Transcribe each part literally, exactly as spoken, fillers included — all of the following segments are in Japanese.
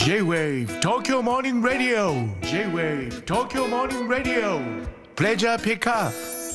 J-Wave Tokyo Morning Radio J-Wave Tokyo Morning Radio Pleasure Pickup。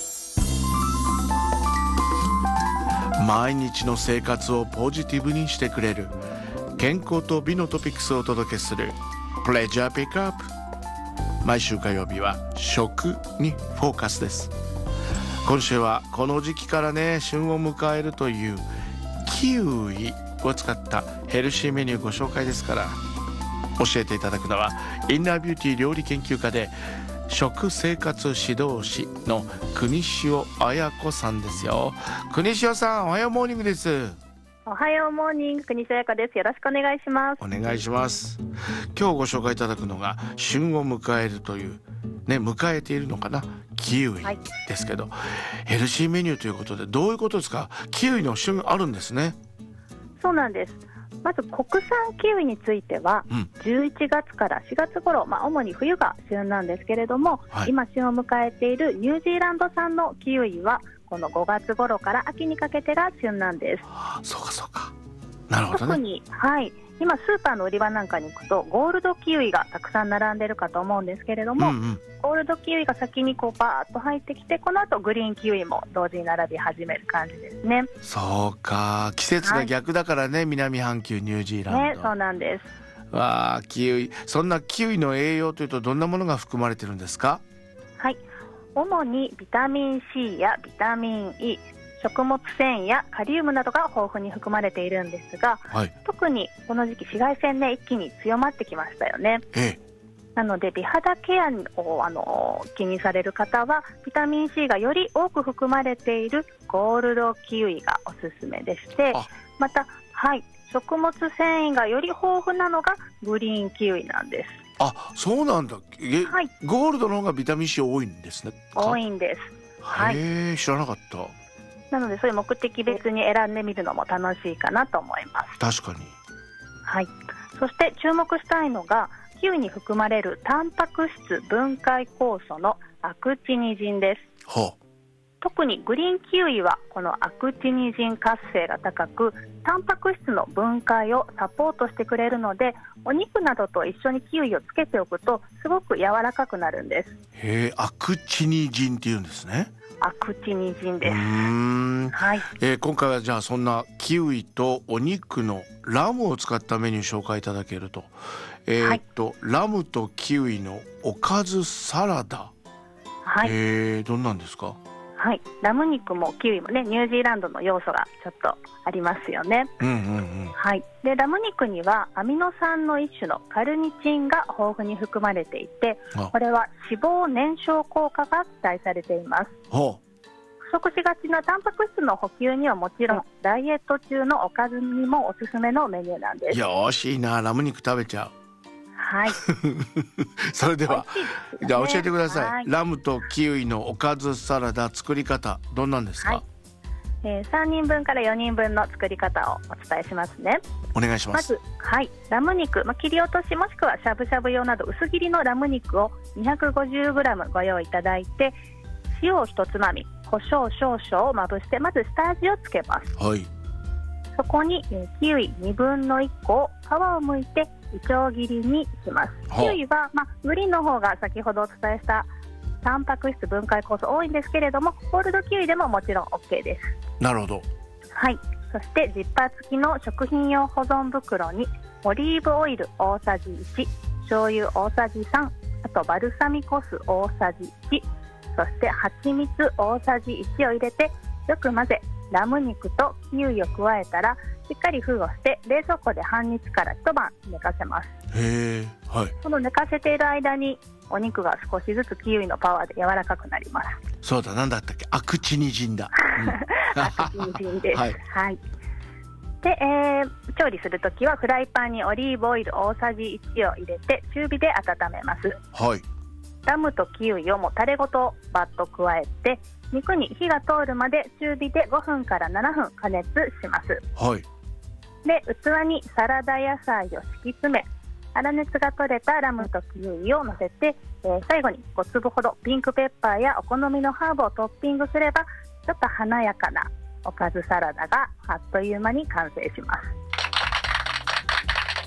毎日の生活をポジティブにしてくれる健康と美のトピックスをお届けする Pleasure Pickup。 毎週火曜日は食にフォーカスです。今週はこの時期からね旬を迎えるというキウイを使ったヘルシーメニューご紹介ですから、教えていただくのはインナービューティー料理研究家で食生活指導士の国塩綾子さんですよ。国塩さん、おはようモーニングです。 おはようモーニング、国塩綾子です。よろしくお願いします。 お願いします。今日ご紹介いただくのが旬を迎えるというね、迎えているのかな、キウイですけど、はい、ヘルシーメニューということでどういうことですか？キウイの旬あるんですね。 そうなんです。まず国産キウイについては、うん、じゅういちがつからしがつ頃、まあ、主に冬が旬なんですけれども、はい、今旬を迎えているニュージーランド産のキウイはこのごがつ頃から秋にかけてが旬なんです。 はあ、そうかそうか、なるほどね。 特に、はい、今スーパーの売り場なんかに行くとゴールドキウイがたくさん並んでるかと思うんですけれども、うんうん、ゴールドキウイが先にこうバーッと入ってきて、この後グリーンキウイも同時に並び始める感じですね。 そうか、季節が逆だからね、はい、南半球ニュージーランド、 ね、そうなんです。 わあ、キウイ、そんなキウイの栄養というとどんなものが含まれてるんですか？ はい、主にビタミン C やビタミン E、食物繊維やカリウムなどが豊富に含まれているんですが、はい、特にこの時期紫外線ね、一気に強まってきましたよね。ええ、なので美肌ケアをあの気にされる方はビタミン C がより多く含まれているゴールドキウイがおすすめでして、また、はい、食物繊維がより豊富なのがグリーンキウイなんです。 あ、そうなんだ。え、はい、ゴールドの方がビタミン C 多いんですね。 多いんです。はい、 へー、知らなかった。 なのでそういう目的別に選んでみるのも楽しいかなと思います。 確かに。 はい、そして注目したいのがキウイに含まれるタンパク質分解酵素のアクチニジンです。はあ、特にグリーンキウイはこのアクチニジン活性が高く、タンパク質の分解をサポートしてくれるので、お肉などと一緒にキウイをつけておくとすごく柔らかくなるんです。 へえ、アクチニジンっていうんですね。 アクチニジンです。 うーん、はい、えー、今回はじゃあそんなキウイとお肉のラムを使ったメニュー紹介いただけると、えー、っと、はい、ラムとキウイのおかずサラダ、はい、えー、どんなんですか？ はい、ラム肉もキウイもね、ニュージーランドの要素がちょっとありますよね。うんうんうん、はい、でラム肉にはアミノ酸の一種のカルニチンが豊富に含まれていて、これは脂肪燃焼効果が期待されています。不足しがちなタンパク質の補給にはもちろん、ダイエット中のおかずにもおすすめのメニューなんです。 よーし、いいな、ラム肉食べちゃう。 はいそれでは、ね、じゃあ教えてください。 はい、 ラムとキウイのおかずサラダ作り方どんなんですか？はい、 えー、さんにんぶんからよにんぶんの作り方をお伝えしますね。 お願いします。 まず、はい、ラム肉、まあ、切り落としもしくはしゃぶしゃぶ用など薄切りのラム肉を にひゃくごじゅうグラム ご用意いただいて、塩をひとつまみ、胡椒少々をまぶしてまず下味をつけます。はい、そこに、えー、キウイにぶんのいっこを皮を剥いていちょう切りにします。キウイは、まあ、グリーンの方が先ほどお伝えしたタンパク質分解酵素多いんですけれども、ゴールドキウイでももちろん OK です。 なるほど。 はい、そしてジッパー付きの食品用保存袋にオリーブオイル大さじいち、醤油大さじさん、あとバルサミコ酢大さじいち、そして蜂蜜大さじいちを入れてよく混ぜ、ラム肉とキウイを加えたらしっかり封をして冷蔵庫で半日から一晩寝かせます。 へー、はい、 この寝かせている間にお肉が少しずつキウイのパワーで柔らかくなります。 そうだ、なんだったっけ、アクチニジンだ、 うん、アクチニジンです。はい、はい、で、えー、調理するときはフライパンにオリーブオイル大さじいちを入れて中火で温めます。はい、ラムとキウイをもタレごとバッと加えて肉に火が通るまで中火でごふんからななふん加熱します。はい、で器にサラダ野菜を敷き詰め、粗熱が取れたラムとキウイを乗せて、えー、最後にごつぶほどピンクペッパーやお好みのハーブをトッピングすればちょっと華やかなおかずサラダがあっという間に完成します。 素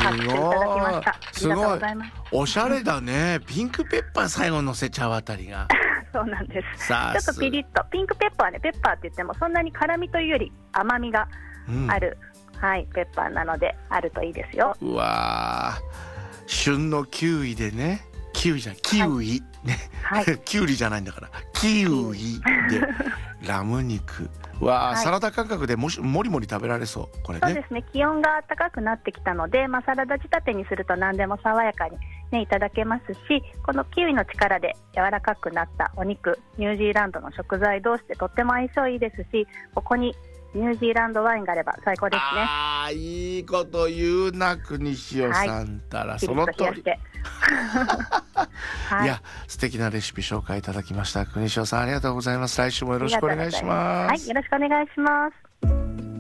拍手いただきました。 すごいおしゃれだね。ピンクペッパー最後乗せちゃうあたりがそうなんです。ちょっとピリッと、ピンクペッパーね、ペッパーって言ってもそんなに辛みというより甘みがある、うん、はい、ペッパーなのであるといいですよ。 うわー、旬のキウイでね、キウイじゃない、キウイ、はいね、はい、キュウリじゃないんだからキウイでラム肉わあ、はい、サラダ感覚でもしもりもり食べられそうこれね。 そうですね、気温が暖かくなってきたので、まあ、サラダ仕立てにすると何でも爽やかに、ね、いただけますし、このキウイの力で柔らかくなったお肉、ニュージーランドの食材同士でとっても相性いいですし、ここにニュージーランドワインがあれば最高ですね。 あー、いいこと言うな国塩さんたら、はい、その通りはい、いや素敵なレシピ紹介いただきました。国塩さんありがとうございます。来週もよろしくお願いします。 はい、よろしくお願いします。